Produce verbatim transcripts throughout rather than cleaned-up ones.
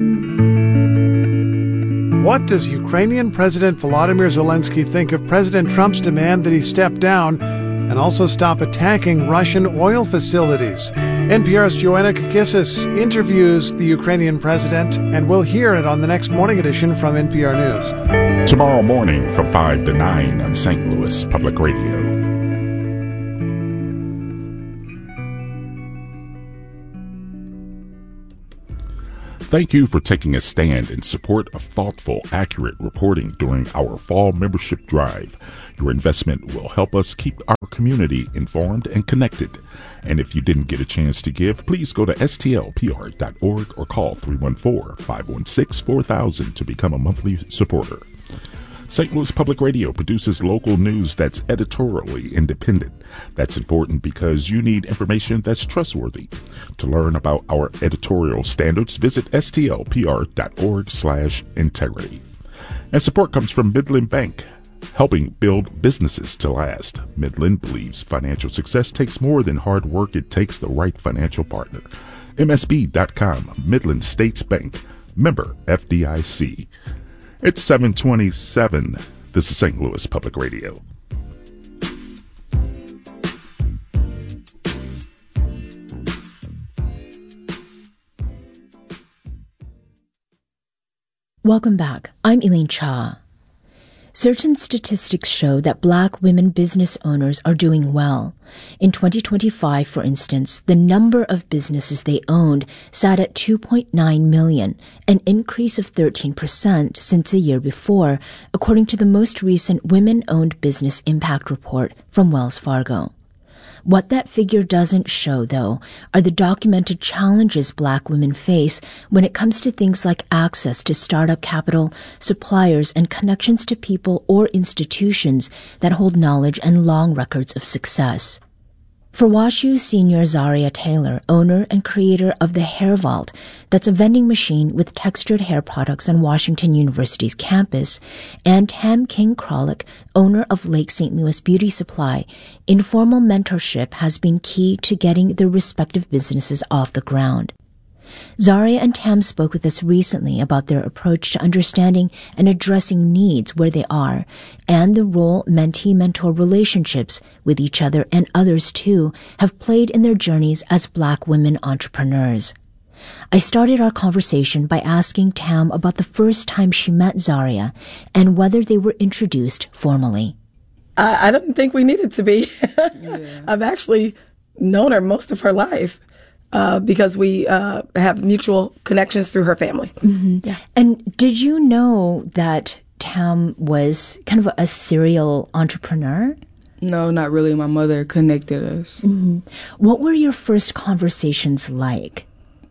What does Ukrainian President Volodymyr Zelensky think of President Trump's demand that he step down and also stop attacking Russian oil facilities? N P R's Joanna Kakissis interviews the Ukrainian president, and we'll hear it on the next morning edition from N P R News. Tomorrow morning from five to nine on Saint Louis Public Radio. Thank you for taking a stand in support of thoughtful, accurate reporting during our fall membership drive. Your investment will help us keep our community informed and connected. And if you didn't get a chance to give, please go to S T L P R dot org or call three one four, five one six, four thousand to become a monthly supporter. Saint Louis Public Radio produces local news that's editorially independent. That's important because you need information that's trustworthy. To learn about our editorial standards, visit S T L P R dot org slash integrity. And support comes from Midland Bank, helping build businesses to last. Midland believes financial success takes more than hard work. It takes the right financial partner. M S B dot com, Midland States Bank, member F D I C. It's seven twenty-seven. This is Saint Louis Public Radio. Welcome back. I'm Elaine Cha. Certain statistics show that Black women business owners are doing well. In twenty twenty-five, for instance, the number of businesses they owned sat at two point nine million, an increase of thirteen percent since the year before, according to the most recent Women-Owned Business Impact Report from Wells Fargo. What that figure doesn't show, though, are the documented challenges Black women face when it comes to things like access to startup capital, suppliers, and connections to people or institutions that hold knowledge and long records of success. For WashU senior Zaria Taylor, owner and creator of the Hair Vault, that's a vending machine with textured hair products on Washington University's campus, and Tam King Kralik, owner of Lake Saint Louis Beauty Supply, informal mentorship has been key to getting their respective businesses off the ground. Zaria and Tam spoke with us recently about their approach to understanding and addressing needs where they are, and the role mentee-mentor relationships with each other and others too have played in their journeys as Black women entrepreneurs. I started our conversation by asking Tam about the first time she met Zaria and whether they were introduced formally. I, I didn't think we needed to be. Yeah. I've actually known her most of her life. Uh, because we uh, have mutual connections through her family. Mm-hmm. Yeah. And did you know that Tam was kind of a serial entrepreneur? No, not really. My mother connected us. Mm-hmm. What were your first conversations like?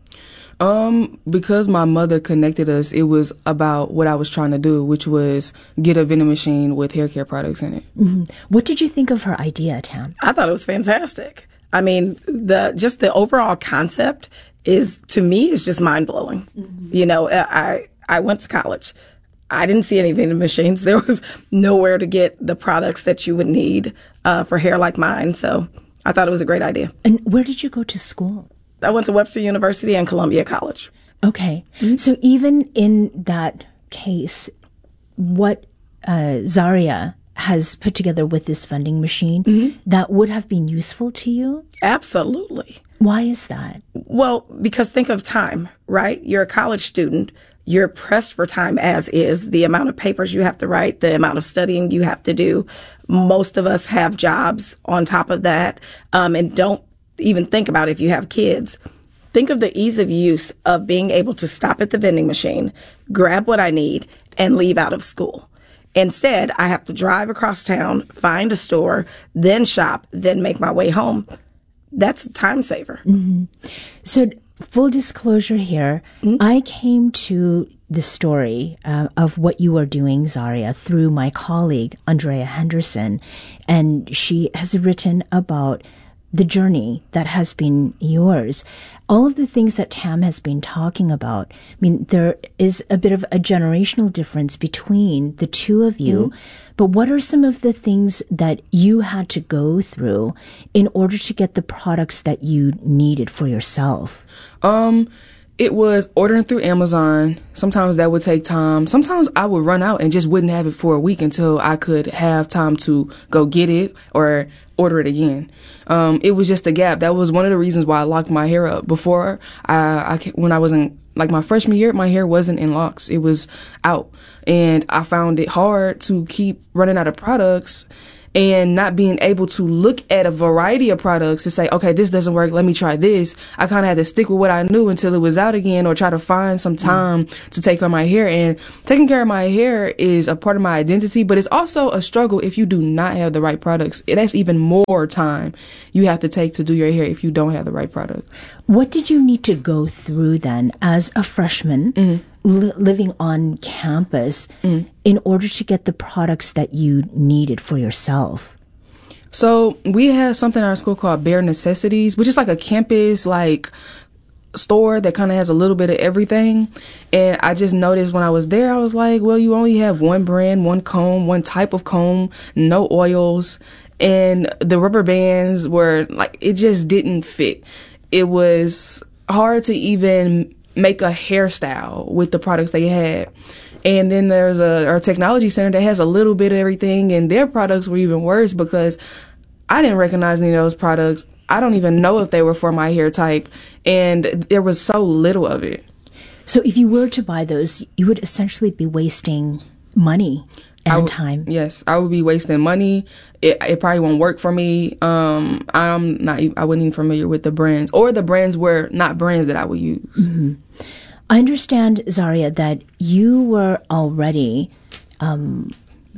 Um, because my mother connected us, it was about what I was trying to do, which was get a vending machine with hair care products in it. Mm-hmm. What did you think of her idea, Tam? I thought it was fantastic. I mean, the just the overall concept is, to me, is just mind blowing. Mm-hmm. You know, I I went to college. I didn't see any vending machines. There was nowhere to get the products that you would need uh, for hair like mine. So I thought it was a great idea. And where did you go to school? I went to Webster University and Columbia College. Okay. Mm-hmm. So even in that case, what uh, Zaria has put together with this vending machine, mm-hmm. that would have been useful to you? Absolutely. Why is that? Well, because think of time, right? You're a college student. You're pressed for time as is. The amount of papers you have to write, the amount of studying you have to do. Most of us have jobs on top of that. Um, and don't even think about if you have kids. Think of the ease of use of being able to stop at the vending machine, grab what I need, and leave out of school. Instead, I have to drive across town, find a store, then shop, then make my way home. That's a time saver. Mm-hmm. So, full disclosure here, mm-hmm. I came to the story uh, of what you are doing, Zaria, through my colleague, Andrea Henderson, and she has written about the journey that has been yours. All of the things that Tam has been talking about, I mean, there is a bit of a generational difference between the two of you, mm-hmm. but what are some of the things that you had to go through in order to get the products that you needed for yourself? Um, It was ordering through Amazon. Sometimes that would take time. Sometimes I would run out and just wouldn't have it for a week until I could have time to go get it or order it again. Um, it was just a gap. That was one of the reasons why I locked my hair up. Before, I, I when I was in, like my freshman year, my hair wasn't in locks. It was out. And I found it hard to keep running out of products and not being able to look at a variety of products to say, okay, this doesn't work, let me try this. I kind of had to stick with what I knew until it was out again, or try to find some time mm. to take care of my hair. And taking care of my hair is a part of my identity, but it's also a struggle if you do not have the right products. That's even more time you have to take to do your hair if you don't have the right products. What did you need to go through then as a freshman? Mm-hmm. Li- living on campus mm. in order to get the products that you needed for yourself? So we have something in our school called Bare Necessities, which is like a campus like store that kind of has a little bit of everything. And I just noticed when I was there, I was like, well, you only have one brand, one comb, one type of comb, no oils. And the rubber bands were like, it just didn't fit. It was hard to even make a hairstyle with the products they had. And then there's a our technology center that has a little bit of everything, and their products were even worse because I didn't recognize any of those products. I don't even know if they were for my hair type, and there was so little of it. So if you were to buy those, you would essentially be wasting money and w- time. Yes, I would be wasting money. It, it probably won't work for me. Um, I'm not. I wasn't even familiar with the brands, or the brands were not brands that I would use. Mm-hmm. I understand, Zaria, that you were already um,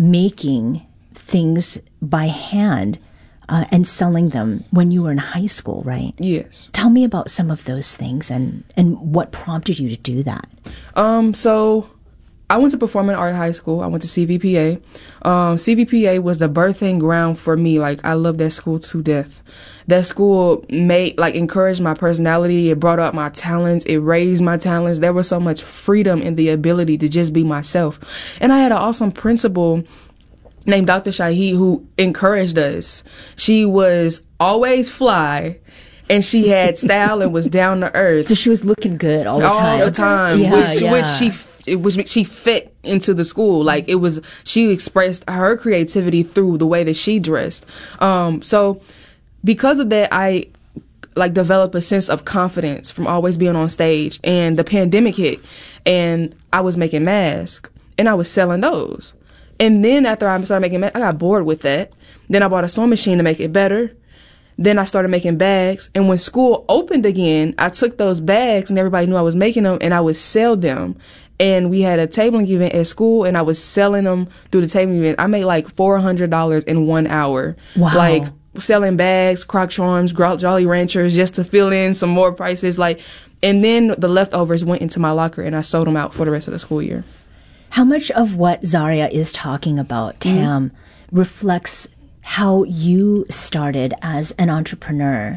making things by hand uh, and selling them when you were in high school, right? Yes. Tell me about some of those things and and what prompted you to do that. Um. So. I went to Performing Art High School. I went to C V P A. Um, C V P A was the birthing ground for me. Like, I love that school to death. That school made, like, encouraged my personality. It brought up my talents. It raised my talents. There was so much freedom in the ability to just be myself. And I had an awesome principal named Doctor Shahid who encouraged us. She was always fly. And she had style and was down to earth. So she was looking good all the time. All the time, yeah, which, yeah. which she it was she fit into the school. Like, it was, she expressed her creativity through the way that she dressed. Um, so because of that, I like developed a sense of confidence from always being on stage. And the pandemic hit, and I was making masks, and I was selling those. And then after I started making masks, I got bored with that. Then I bought a sewing machine to make it better. Then I started making bags. And when school opened again, I took those bags and everybody knew I was making them, and I would sell them. And we had a tabling event at school, and I was selling them through the tabling event. I made like four hundred dollars in one hour. Wow. Like, selling bags, Croc Charms, Jolly Ranchers, just to fill in some more prices. Like, and then the leftovers went into my locker, and I sold them out for the rest of the school year. How much of what Zaria is talking about, Tam, mm-hmm. reflects how you started as an entrepreneur?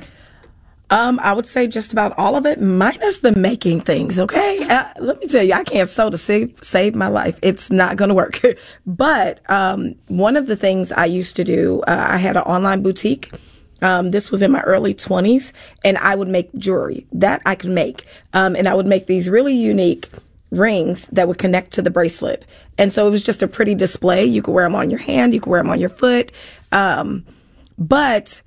Um, I would say just about all of it, minus the making things, okay? Uh, let me tell you, I can't sew to save, save my life. It's not going to work. But um, one of the things I used to do, uh, I had an online boutique. Um, this was in my early twenties, and I would make jewelry. That I could make. Um, and I would make these really unique rings that would connect to the bracelet. And so it was just a pretty display. You could wear them on your hand. You could wear them on your foot. Um, but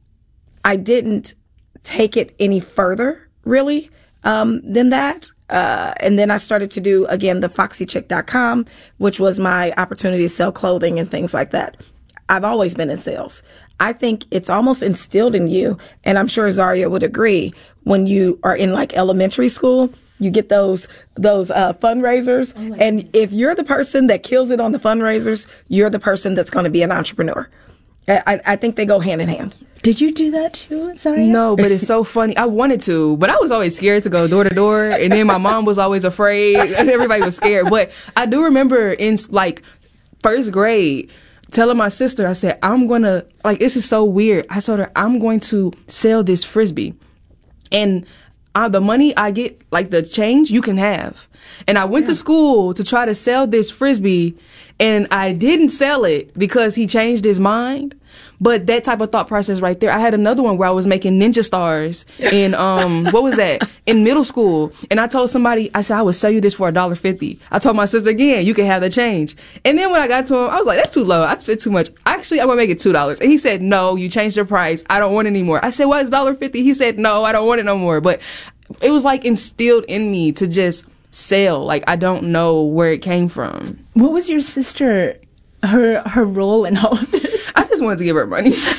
I didn't take it any further, really, um, than that. Uh, and then I started to do, again, the foxy chick dot com, which was my opportunity to sell clothing and things like that. I've always been in sales. I think it's almost instilled in you, and I'm sure Zaria would agree, when you are in like elementary school, you get those those uh, fundraisers. Oh, and goodness. If you're the person that kills it on the fundraisers, you're the person that's going to be an entrepreneur. I, I think they go hand in hand. Did you do that too, Zaria? No, but it's so funny. I wanted to, but I was always scared to go door to door. And then my mom was always afraid, and everybody was scared. But I do remember in like first grade telling my sister, I said, I'm going to, like, this is so weird. I told her, I'm going to sell this Frisbee. And Uh, the money I get, like the change, you can have. And I went yeah. to school to try to sell this Frisbee, and I didn't sell it because he changed his mind. But that type of thought process right there. I had another one where I was making Ninja Stars in, um, what was that? In middle school. And I told somebody, I said, I would sell you this for a dollar fifty. I told my sister again, you can have the change. And then when I got to him, I was like, that's too low. I spent too much. Actually, I'm going to make it two dollars. And he said, no, you changed your price. I don't want it anymore. I said, why is one dollar fifty? He said, no, I don't want it no more. But it was like instilled in me to just sell. Like, I don't know where it came from. What was your sister, her her role in all of this? I just wanted to give her money. She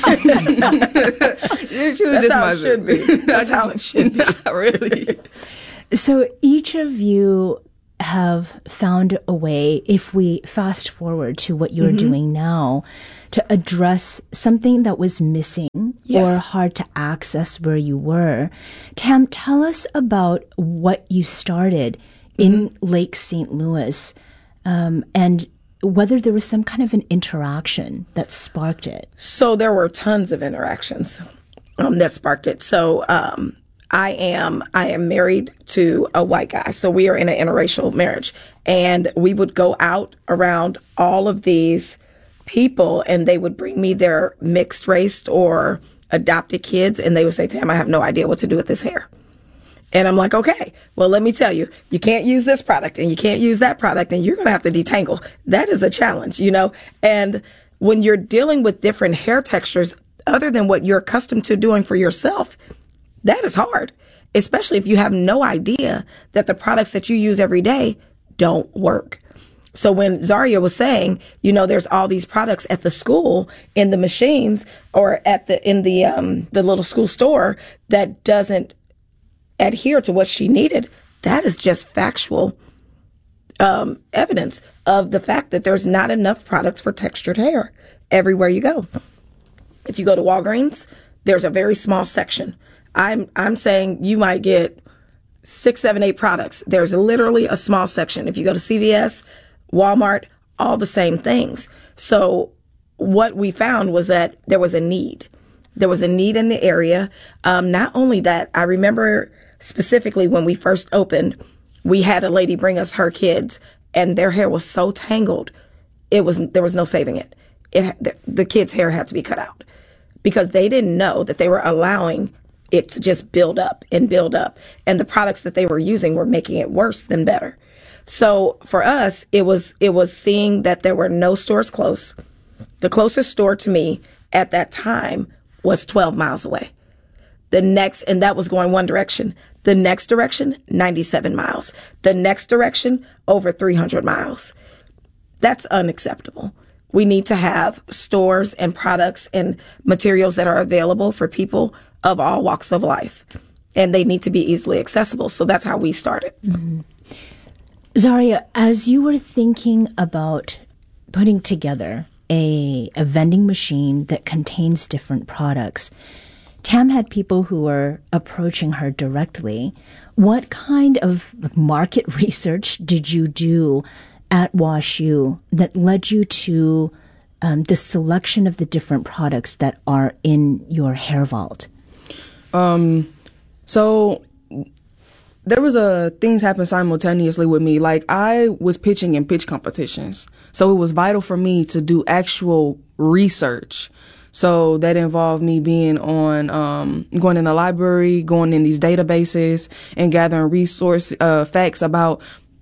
was That's just how my it should be. That's how it should be. Not really. So each of you have found a way, if we fast forward to what you're mm-hmm. doing now, to address something that was missing yes. or hard to access where you were. Tam, tell us about what you started in mm-hmm. Lake Saint Louis, um, and whether there was some kind of an interaction that sparked it. So there were tons of interactions um, that sparked it. So um, I am I am married to a white guy. So we are in an interracial marriage. And we would go out around all of these people, and they would bring me their mixed race or adopted kids, and they would say, Tam, I have no idea what to do with this hair. And I'm like, okay, well, let me tell you, you can't use this product and you can't use that product, and you're going to have to detangle. That is a challenge, you know? And when you're dealing with different hair textures, other than what you're accustomed to doing for yourself, that is hard, especially if you have no idea that the products that you use every day don't work. So when Zaria was saying, you know, there's all these products at the school in the machines or at the, in the, um, the little school store that doesn't adhere to what she needed, that is just factual um, evidence of the fact that there's not enough products for textured hair everywhere you go. If you go to Walgreens, there's a very small section. I'm I'm saying you might get six, seven, eight products. There's literally a small section. If you go to C V S, Walmart, all the same things. So what we found was that there was a need. There was a need in the area. Um, not only that, I remember specifically when we first opened, we had a lady bring us her kids, and their hair was so tangled, it was there was no saving it. It the, the kids' hair had to be cut out because they didn't know that they were allowing it to just build up and build up, and the products that they were using were making it worse than better. So for us, it was it was seeing that there were no stores close. The closest store to me at that time was twelve miles away. The next, and that was going one direction. The next direction, ninety-seven miles. The next direction, over three hundred miles. That's unacceptable. We need to have stores and products and materials that are available for people of all walks of life. And they need to be easily accessible. So that's how we started. Mm-hmm. Zaria, as you were thinking about putting together a, a vending machine that contains different products, Tam had people who were approaching her directly. What kind of market research did you do at WashU that led you to um, the selection of the different products that are in your hair vault? Um, so there was a things happen simultaneously with me. Like, I was pitching in pitch competitions. So it was vital for me to do actual research. So that involved me being on, um, going in the library, going in these databases and gathering resource, uh, facts about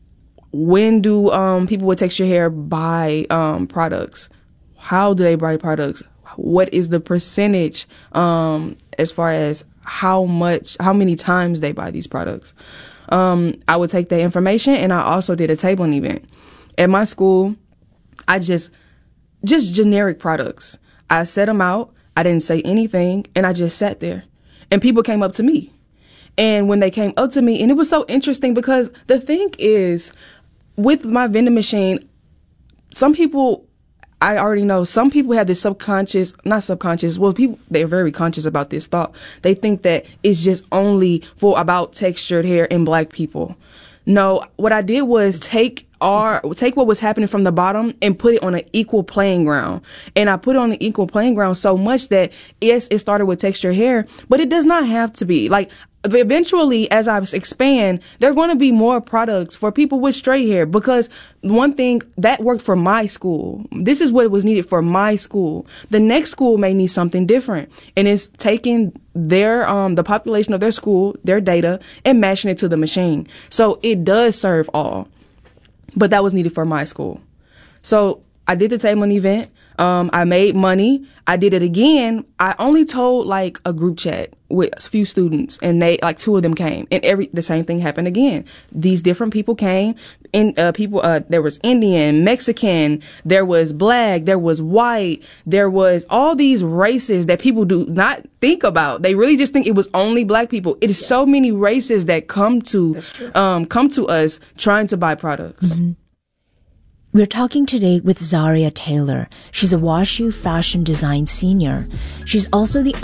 when do, um, people with textured hair buy, um, products? How do they buy products? What is the percentage, um, as far as how much, how many times they buy these products? Um, I would take that information, and I also did a tabling event. At my school, I just, just generic products. I set them out. I didn't say anything, and I just sat there. And people came up to me. And when they came up to me, and it was so interesting because the thing is, with my vending machine, some people, I already know, some people have this subconscious, not subconscious, well, people, they're very conscious about this thought. They think that it's just only for about textured hair and black people. No, what I did was take our, take what was happening from the bottom and put it on an equal playing ground. And I put it on the equal playing ground so much that, yes, it started with textured hair, but it does not have to be. Like, But eventually, as I expand, there are going to be more products for people with straight hair, because one thing that worked for my school, this is what was needed for my school. The next school may need something different, and it's taking their um the population of their school, their data, and matching it to the machine. So it does serve all, but that was needed for my school. So I did the tabling event. Um, I made money. I did it again. I only told like a group chat with a few students, and they, like two of them came, and every, the same thing happened again. These different people came, and, uh, people, uh, there was Indian, Mexican, there was black, there was white, there was all these races that people do not think about. They really just think it was only black people. It is yes. so many races that come to, um, come to us trying to buy products. Mm-hmm. We're talking today with Zaria Taylor. She's a WashU fashion design senior. She's also the